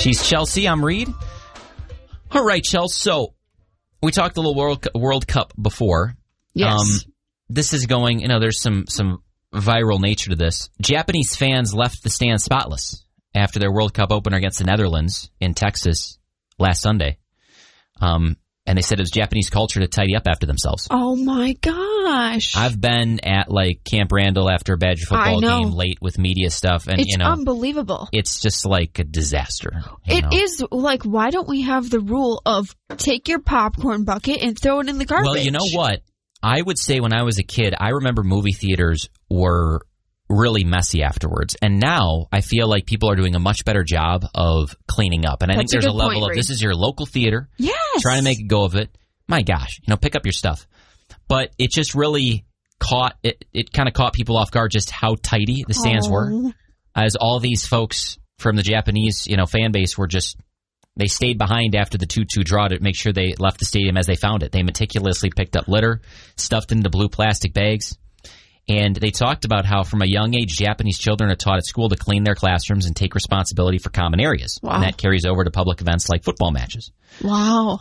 She's Chelsea. I'm Reed. All right, Chelsea. So we talked a little World Cup before. Yes. This is going, there's some viral nature to this. Japanese fans left the stand spotless after their World Cup opener against the Netherlands in Texas last Sunday. And they said it was Japanese culture to tidy up after themselves. Oh, my gosh. I've been at, Camp Randall after a Badger football game late with media stuff. And, it's unbelievable. It's just like a disaster. It is why don't we have the rule of take your popcorn bucket and throw it in the garbage? Well, you know what? I would say when I was a kid, I remember movie theaters were really messy afterwards. And now I feel like people are doing a much better job of cleaning up. And I think there's a level of this is your local theater. Yes. Trying to make a go of it. My gosh, pick up your stuff. But it just really it kind of caught people off guard just how tidy the stands were. As all these folks from the Japanese, fan base were they stayed behind after the 2-2 draw to make sure they left the stadium as they found it. They meticulously picked up litter, stuffed into blue plastic bags. And they talked about how from a young age, Japanese children are taught at school to clean their classrooms and take responsibility for common areas. Wow. And that carries over to public events like football matches. Wow.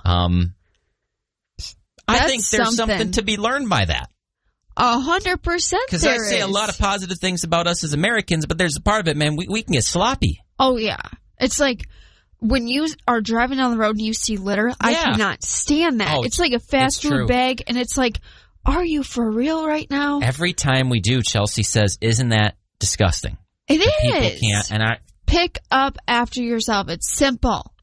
I think there's something to be learned by that. 100% Because I say a lot of positive things about us as Americans, but there's a part of it, man, we can get sloppy. Oh, yeah. It's like when you are driving down the road and you see litter, I cannot stand that. It's like a fast food bag, and it's like, are you for real right now? Every time we do, Chelsea says, isn't that disgusting? It is. People can't. And pick up after yourself. It's simple.